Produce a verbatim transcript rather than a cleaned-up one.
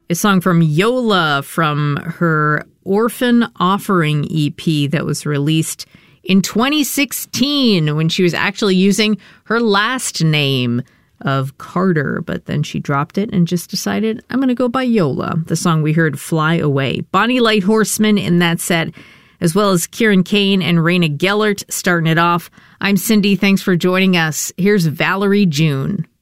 a song from Yola from her Orphan Offering E P that was released in twenty sixteen when she was actually using her last name of Carter, but then she dropped it and just decided, I'm going to go by Yola. The song we heard, Fly Away. Bonnie Light Horseman in that set, as well as Kieran Kane and Raina Gellert starting it off. I'm Cindy. Thanks for joining us. Here's Valerie June.